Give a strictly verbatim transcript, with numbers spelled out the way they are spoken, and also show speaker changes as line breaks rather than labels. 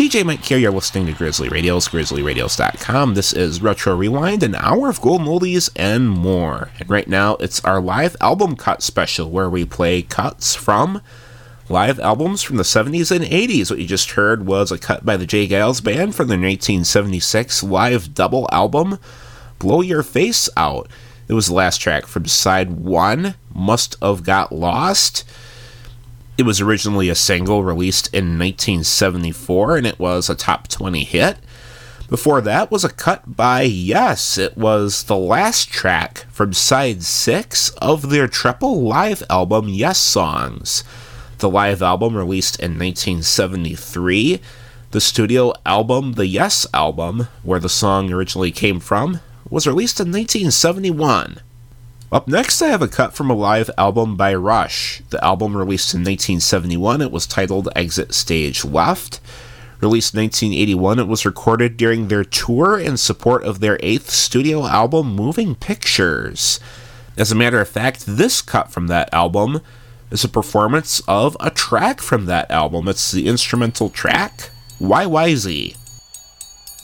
D J Mike here. You're listening to Grizzly Radios, grizzly radios dot com. This is Retro Rewind, an hour of golden oldies and more. And right now, it's our live album cut special, where we play cuts from live albums from the seventies and eighties. What you just heard was a cut by the J. Geils Band from their nineteen seventy-six live double album, Blow Your Face Out. It was the last track from side one, Must Have Got Lost. It was originally a single released in nineteen seventy-four, and it was a top twenty hit. Before that was a cut by Yes. It was the last track from side six of their triple live album, Yes Songs. The live album released in nineteen seventy-three. The studio album, the Yes album, where the song originally came from, was released in nineteen seventy-one. Up next, I have a cut from a live album by Rush. The album released in nineteen seventy-one, it was titled Exit Stage Left. Released in nineteen eighty-one, it was recorded during their tour in support of their eighth studio album, Moving Pictures. As a matter of fact, this cut from that album is a performance of a track from that album. It's the instrumental track, Y Y Z.